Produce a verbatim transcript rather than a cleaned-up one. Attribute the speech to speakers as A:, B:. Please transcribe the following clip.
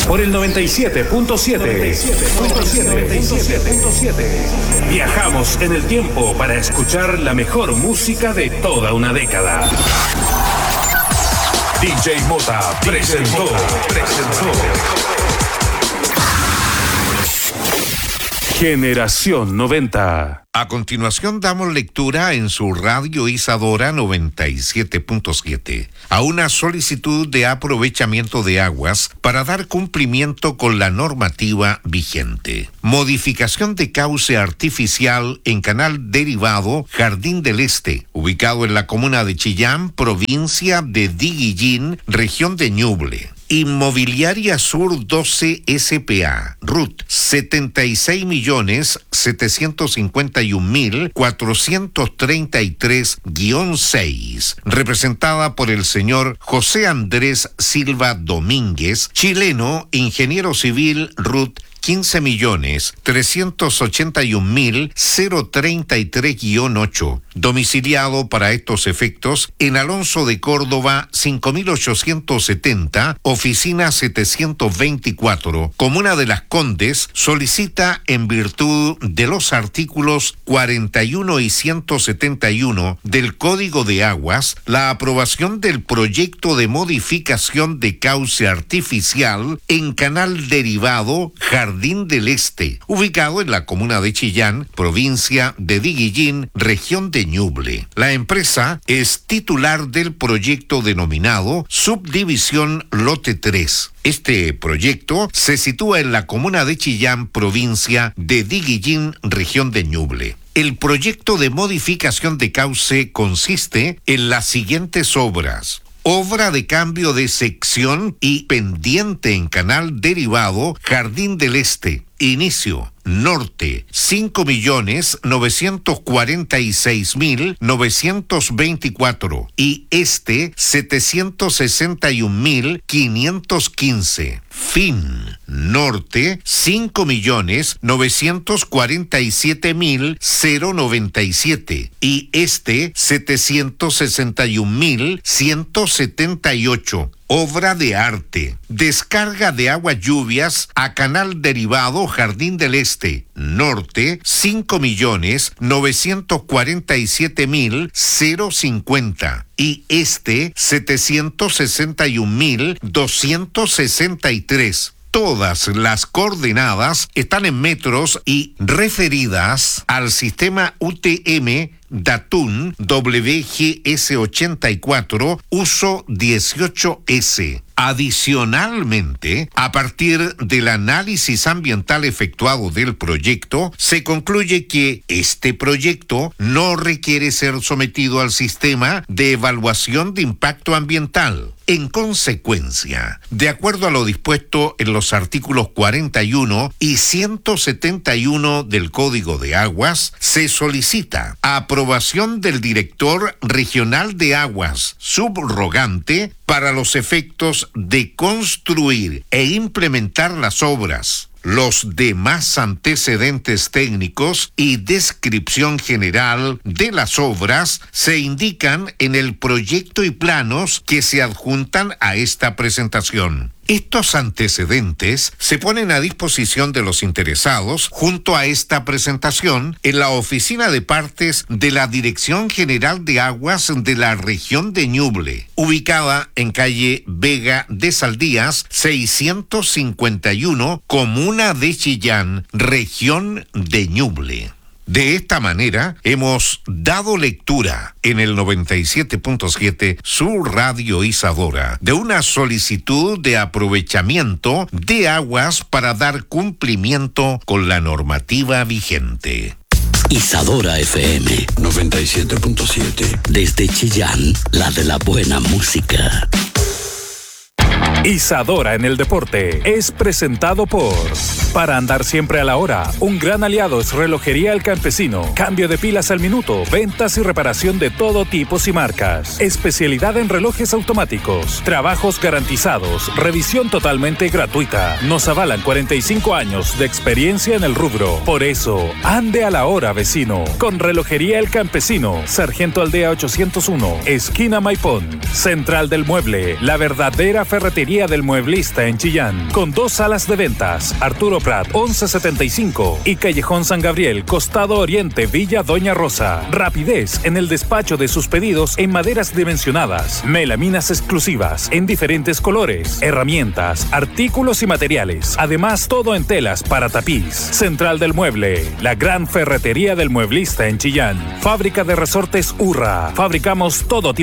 A: por el noventa y siete punto siete. Viajamos en el tiempo para escuchar la mejor música de toda una década. D J Mota presentó, presentó Generación noventa.
B: A continuación damos lectura en su radio Isadora noventa y siete punto siete a una solicitud de aprovechamiento de aguas para dar cumplimiento con la normativa vigente. Modificación de cauce artificial en canal derivado Jardín del Este, ubicado en la comuna de Chillán, provincia de Diguillín, región de Ñuble. Inmobiliaria Sur doce S P A, R U T setenta y seis millones setecientos cincuenta y un mil cuatrocientos treinta y tres guión seis, representada por el señor José Andrés Silva Domínguez, chileno, ingeniero civil, R U T quince millones trescientos ochenta y un mil treinta y tres guión ocho, domiciliado para estos efectos en Alonso de Córdoba cinco mil ochocientos setenta, oficina setecientos veinticuatro, Comuna de Las Condes, solicita en virtud de los artículos cuarenta y uno y ciento setenta y uno del Código de Aguas la aprobación del proyecto de modificación de cauce artificial en canal derivado Jardín del Este, ubicado en la comuna de Chillán, provincia de Diguillín, región de Ñuble. La empresa es titular del proyecto denominado Subdivisión Lote tres. Este proyecto se sitúa en la comuna de Chillán, provincia de Diguillín, región de Ñuble. El proyecto de modificación de cauce consiste en las siguientes obras: obra de cambio de sección y pendiente en canal derivado Jardín del Este. Inicio: norte, cinco millones novecientos cuarenta y seis mil novecientos veinticuatro y este, setecientos sesenta y un mil quinientos quince. Fin: norte, cinco millones novecientos cuarenta y siete mil noventa y siete y este, setecientos sesenta y un mil ciento setenta y ocho. Obra de arte: descarga de aguas lluvias a canal derivado Jardín del Este, norte, cinco millones novecientos cuarenta y siete mil cincuenta y este, setecientos sesenta y un mil doscientos sesenta y tres. Todas las coordenadas están en metros y referidas al sistema U T M Datun W G S ochenta y cuatro, uso dieciocho S. Adicionalmente, a partir del análisis ambiental efectuado del proyecto, se concluye que este proyecto no requiere ser sometido al sistema de evaluación de impacto ambiental. En consecuencia, de acuerdo a lo dispuesto en los artículos cuarenta y uno y ciento setenta y uno del Código de Aguas, se solicita aprobación del director regional de aguas subrogante para los efectos de construir e implementar las obras. Los demás antecedentes técnicos y descripción general de las obras se indican en el proyecto y planos que se adjuntan a esta presentación. Estos antecedentes se ponen a disposición de los interesados junto a esta presentación en la oficina de partes de la Dirección General de Aguas de la región de Ñuble, ubicada en calle Vega de Saldías seiscientos cincuenta y uno, comuna de Chillán, región de Ñuble. De esta manera, hemos dado lectura en el noventa y siete punto siete, su radio Isadora, de una solicitud de aprovechamiento de aguas para dar cumplimiento con la normativa vigente.
C: Isadora F M noventa y siete punto siete. Desde Chillán, la de la buena música.
A: Isadora en el deporte es presentado por... Para andar siempre a la hora, un gran aliado es Relojería El Campesino. Cambio de pilas al minuto, ventas y reparación de todo tipo y marcas. Especialidad en relojes automáticos, trabajos garantizados, revisión totalmente gratuita. Nos avalan cuarenta y cinco años de experiencia en el rubro. Por eso, ande a la hora, vecino. Con Relojería El Campesino, Sargento Aldea ochocientos uno, esquina Maipón. Central del Mueble, la verdadera ferretería Ferretería del Mueblista en Chillán, con dos salas de ventas, Arturo Prat once setenta y cinco y Callejón San Gabriel, Costado Oriente, Villa Doña Rosa. Rapidez en el despacho de sus pedidos en maderas dimensionadas, melaminas exclusivas en diferentes colores, herramientas, artículos y materiales. Además, todo en telas para tapiz. Central del Mueble, la gran ferretería del Mueblista en Chillán. Fábrica de resortes Urra. Fabricamos todo tipo